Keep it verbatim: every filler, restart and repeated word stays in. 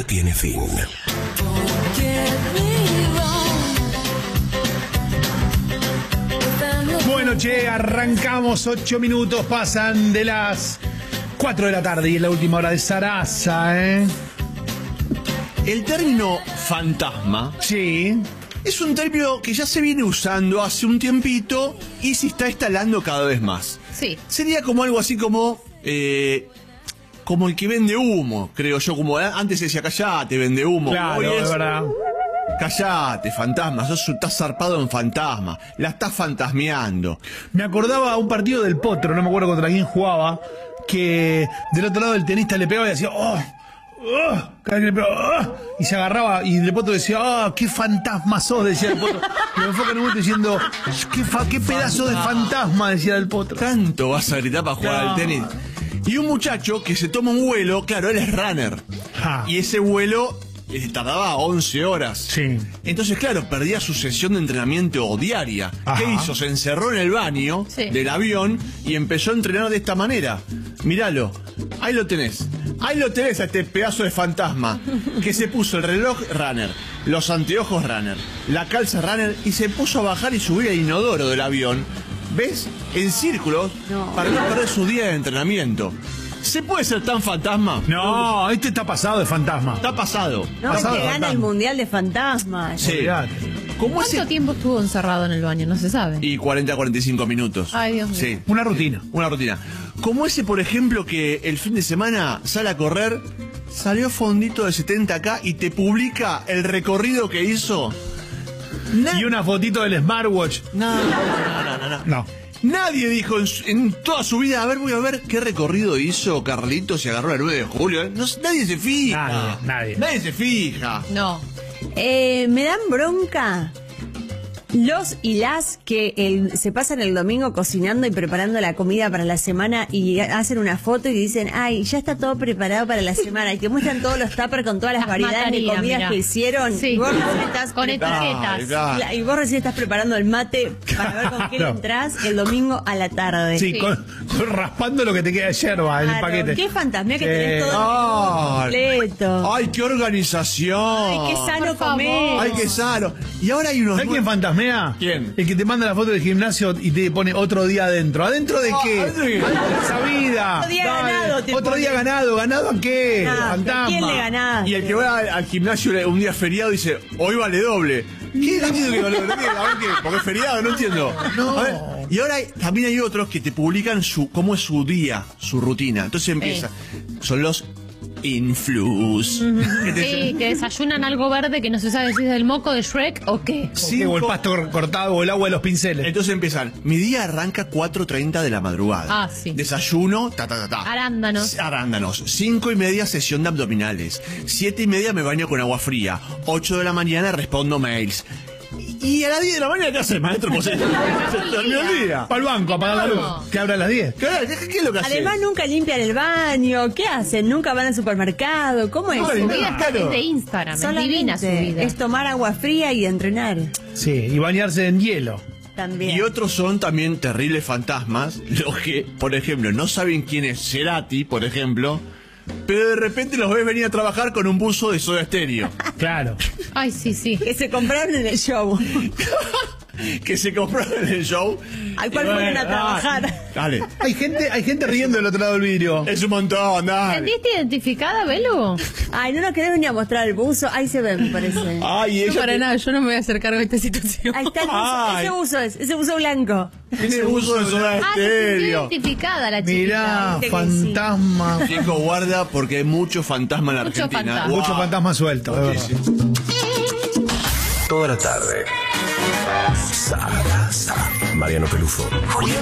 tiene fin. Bueno, che, arrancamos, ocho minutos pasan de las cuatro de la tarde y es la última hora de Sarasa, ¿eh? El término fantasma Sí. es un término que ya se viene usando hace un tiempito y se está instalando cada vez más. Sí. Sería como algo así como... Eh, como el que vende humo, creo yo. Como antes se decía, callate, vende humo. Claro, Hoy es es, verdad. callate, fantasma, sos, estás zarpado en fantasma. La estás fantasmeando. Me acordaba un partido del Potro, no me acuerdo contra quién jugaba, que del otro lado el tenista le pegaba y decía, oh, oh, cada vez que le pegaba, oh, y se agarraba y el Potro decía, oh, qué fantasma sos, decía el Potro. Y lo enfoca en un momento diciendo, qué, fa, qué pedazo de fantasma, decía el Potro. Tanto vas a gritar para jugar No. al tenis. Y un muchacho que se toma un vuelo, claro, él es runner. Ja. Y ese vuelo eh, tardaba once horas. Sí. Entonces, claro, perdía su sesión de entrenamiento diaria. Ajá. ¿Qué hizo? Se encerró en el baño Sí. del avión y empezó a entrenar de esta manera. Míralo, ahí lo tenés. Ahí lo tenés a este pedazo de fantasma que se puso el reloj runner, los anteojos runner, la calza runner y se puso a bajar y subir al inodoro del avión. ¿Ves? En círculos No. para no perder su día de entrenamiento. ¿Se puede ser tan fantasma? No, este está pasado de fantasma. Está pasado. No, Pasado que de gana fantasma. el Mundial de Fantasmas. Sí. Olvidate. ¿Cómo ¿Cuánto ese? tiempo estuvo encerrado en el baño? No se sabe. Y cuarenta a cuarenta y cinco minutos. Ay, Dios mío. Sí. Una rutina. Una rutina. Como ese, por ejemplo, que el fin de semana sale a correr, salió fondito de setenta K y te publica el recorrido que hizo. Na- Y una fotito del smartwatch. No, no, no, no, no. No. Nadie dijo en, su- en toda su vida, a ver, voy a ver qué recorrido hizo Carlitos y agarró el nueve de julio. ¿eh? No, nadie se fija. Nadie, nadie. Nadie se fija. No. Eh, me dan bronca los y las que el- se pasan el domingo cocinando y preparando la comida para la semana y hacen una foto y dicen, ay, ya está todo preparado para la semana. Y te muestran todos los tuppers con todas las, Las variedades mataría, de comidas mirá. que hicieron. Sí. Y vos recién estás Con preparando- etiquetas. Dale, dale. Y vos recién estás preparando el mate para ver con qué Claro. entras el domingo a la tarde. Sí, Sí. Con, con raspando lo que te queda de yerba en el Claro, paquete. qué fantasmía que Sí. tenés todo Ay. completo. Ay, qué organización. Ay, qué sano Por favor. comer. Ay, qué sano. Y ahora hay unos... ¿Sabes quién fantasmea? ¿Quién? El que te manda la foto del gimnasio y te pone otro día adentro. ¿Adentro de Ah, qué? ¿adentro de qué? Adentro de esa vida. Otro día Dale. ganado te Otro pone. día ganado. ¿Ganado a qué? Ah, Fantasma. ¿a quién le ganás? Y el que va al, al gimnasio un día feriado dice, hoy vale doble. ¿Qué? No entiendo que vale doble. A ver qué, porque es feriado, no entiendo. No. A ver, y ahora hay- también hay otros que te publican su cómo es su día, su rutina. Entonces empieza. Son los influs. Que te Sí, dicen, que desayunan algo verde que no se sabe si es del moco de Shrek o qué. Sí, o el pasto cortado o el agua de los pinceles. Entonces empiezan, mi día arranca cuatro treinta de la madrugada. Ah, sí. Desayuno, ta, ta, ta, ta. Arándanos. Arándanos. Cinco y media sesión de abdominales. Siete y media me baño con agua fría. Ocho de la mañana respondo mails. Y a las diez de la mañana, ¿qué hace el maestro? Pues se, se terminó el día. Para el banco, apagar la No. luz. Que abra a las diez. ¿Qué, qué- qué es lo que hace? Además nunca limpian el baño. ¿Qué hacen? Nunca van al supermercado. ¿Cómo es? No, Su no, vida claro. es de Instagram, es Solamente divina su vida. es tomar agua fría y entrenar. Sí, y bañarse en hielo. También. Y otros son también terribles fantasmas, los que, por ejemplo, no saben quién es Cerati, por ejemplo, pero de repente los ves venir a trabajar con un buzo de Soda Stereo, Claro. Ay, sí, sí. Que se compraron en el show. que se compraron en el show. Al cual Y fueron bueno, a trabajar. Dale, Hay gente, hay gente riendo del otro lado del vidrio. es un montón, ¿Te dale. sentiste identificada, Belu? Ay, no nos querés venir a mostrar el buzo. Ahí se ve, me parece. Ay, No ella para te- nada, yo no me voy a hacer cargo de esta situación. Ahí está el buzo. Ay. Ese buzo es, ese buzo blanco. tiene buzo de Soda Ah, se sintió Stereo. identificada la chiquita. Mirá, Viste que sí. fantasma. Chico, guarda porque hay mucho fantasma en la Mucho Argentina. fantasma. Mucho Wow. fantasma suelto, de verdad. Muchísimo. Toda la tarde. Sarasa. Mariano Pelufo.